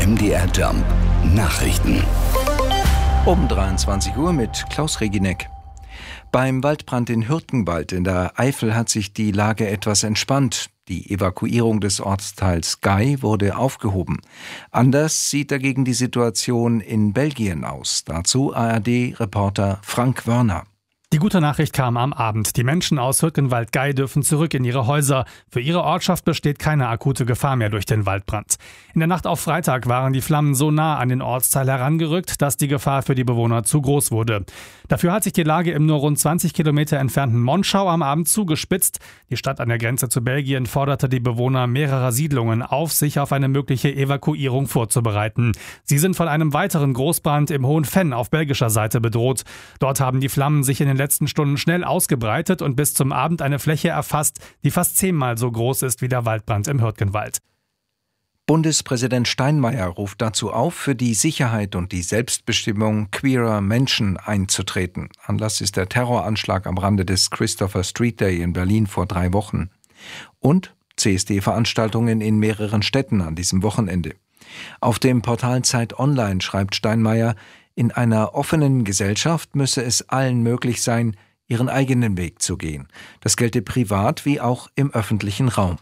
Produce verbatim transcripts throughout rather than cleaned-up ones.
M D R Jump Nachrichten. Um dreiundzwanzig Uhr mit Klaus Regineck. Beim Waldbrand in Hürtgenwald in der Eifel hat sich die Lage etwas entspannt. Die Evakuierung des Ortsteils Gay wurde aufgehoben. Anders sieht dagegen die Situation in Belgien aus. Dazu A R D-Reporter Frank Wörner. Die gute Nachricht kam am Abend. Die Menschen aus Hürtgenwald-Gay dürfen zurück in ihre Häuser. Für ihre Ortschaft besteht keine akute Gefahr mehr durch den Waldbrand. In der Nacht auf Freitag waren die Flammen so nah an den Ortsteil herangerückt, dass die Gefahr für die Bewohner zu groß wurde. Dafür hat sich die Lage im nur rund zwanzig Kilometer entfernten Monschau am Abend zugespitzt. Die Stadt an der Grenze zu Belgien forderte die Bewohner mehrerer Siedlungen auf, sich auf eine mögliche Evakuierung vorzubereiten. Sie sind von einem weiteren Großbrand im Hohen Venn auf belgischer Seite bedroht. Dort haben die Flammen sich in den letzten Stunden schnell ausgebreitet und bis zum Abend eine Fläche erfasst, die fast zehnmal so groß ist wie der Waldbrand im Hürtgenwald. Bundespräsident Steinmeier ruft dazu auf, für die Sicherheit und die Selbstbestimmung queerer Menschen einzutreten. Anlass ist der Terroranschlag am Rande des Christopher Street Day in Berlin vor drei Wochen. Und C S D-Veranstaltungen in mehreren Städten an diesem Wochenende. Auf dem Portal Zeit Online schreibt Steinmeier, in einer offenen Gesellschaft müsse es allen möglich sein, ihren eigenen Weg zu gehen. Das gelte privat wie auch im öffentlichen Raum.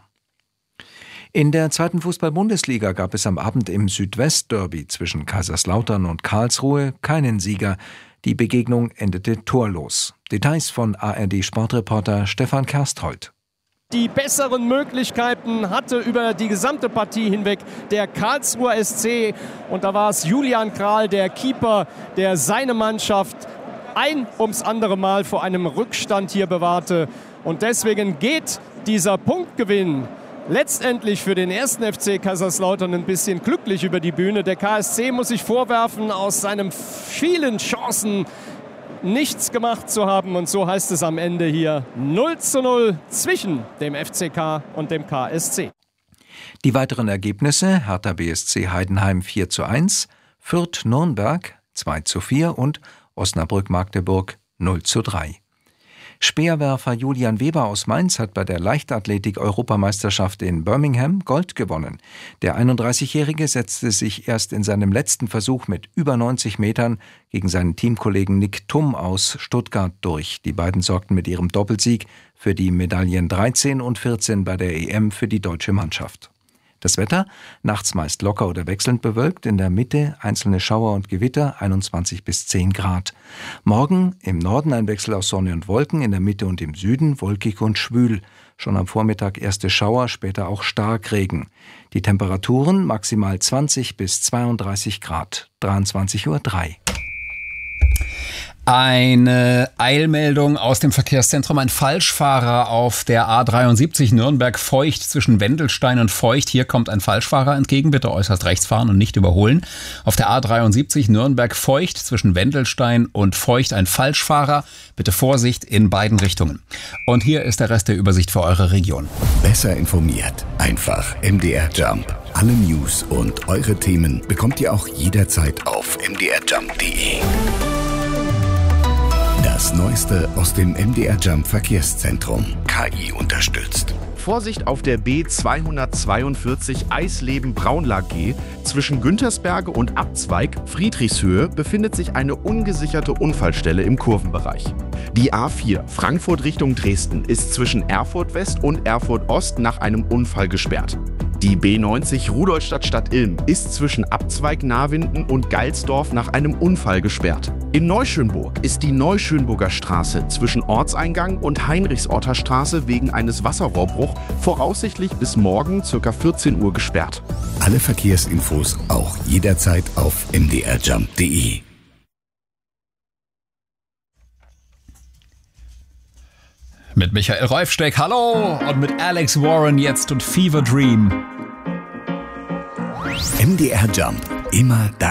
In der zweiten Fußball-Bundesliga gab es am Abend im Südwest-Derby zwischen Kaiserslautern und Karlsruhe keinen Sieger. Die Begegnung endete torlos. Details von A R D-Sportreporter Stefan Kersthold. Die besseren Möglichkeiten hatte über die gesamte Partie hinweg der Karlsruher S C. Und da war es Julian Kral, der Keeper, der seine Mannschaft ein ums andere Mal vor einem Rückstand hier bewahrte. Und deswegen geht dieser Punktgewinn letztendlich für den ersten F C Kaiserslautern ein bisschen glücklich über die Bühne. Der K S C muss sich vorwerfen, aus seinen vielen Chancen nichts gemacht zu haben. Und so heißt es am Ende hier null zu null zwischen dem F C K und dem K S C. Die weiteren Ergebnisse: Hertha B S C Heidenheim vier zu eins, Fürth Nürnberg zwei zu vier und Osnabrück Magdeburg null zu drei. Speerwerfer Julian Weber aus Mainz hat bei der Leichtathletik-Europameisterschaft in Birmingham Gold gewonnen. Der einunddreißigjährige setzte sich erst in seinem letzten Versuch mit über neunzig Metern gegen seinen Teamkollegen Nick Thum aus Stuttgart durch. Die beiden sorgten mit ihrem Doppelsieg für die Medaillen dreizehn und vierzehn bei der E M für die deutsche Mannschaft. Das Wetter: nachts meist locker oder wechselnd bewölkt, in der Mitte einzelne Schauer und Gewitter, einundzwanzig bis zehn Grad. Morgen im Norden ein Wechsel aus Sonne und Wolken, in der Mitte und im Süden wolkig und schwül. Schon am Vormittag erste Schauer, später auch Starkregen. Die Temperaturen maximal zwanzig bis zweiunddreißig Grad. dreiundzwanzig Uhr drei. Eine Eilmeldung aus dem Verkehrszentrum. Ein Falschfahrer auf der A dreiundsiebzig Nürnberg-Feucht zwischen Wendelstein und Feucht. Hier kommt ein Falschfahrer entgegen. Bitte äußerst rechts fahren und nicht überholen. Auf der A dreiundsiebzig Nürnberg-Feucht zwischen Wendelstein und Feucht ein Falschfahrer. Bitte Vorsicht in beiden Richtungen. Und hier ist der Rest der Übersicht für eure Region. Besser informiert. Einfach M D R Jump. Alle News und eure Themen bekommt ihr auch jederzeit auf m d r jump punkt d e. Das Neueste aus dem M D R Jump Verkehrszentrum. K I unterstützt. Vorsicht auf der B zweihundertzweiundvierzig Eisleben-Braunlag G. Zwischen Güntersberge und Abzweig Friedrichshöhe befindet sich eine ungesicherte Unfallstelle im Kurvenbereich. Die A vier Frankfurt Richtung Dresden ist zwischen Erfurt West und Erfurt Ost nach einem Unfall gesperrt. Die B neunzig Rudolstadt-Stadt-Ilm ist zwischen Abzweig Navinden und Geilsdorf nach einem Unfall gesperrt. In Neuschönburg ist die Neuschönburger Straße zwischen Ortseingang und Heinrichsorter Straße wegen eines Wasserrohrbruchs voraussichtlich bis morgen ca. vierzehn Uhr gesperrt. Alle Verkehrsinfos auch jederzeit auf m d r jump punkt d e. Mit Michael Reufsteck, hallo! Und mit Alex Warren jetzt und Fever Dream. M D R Jump, immer dein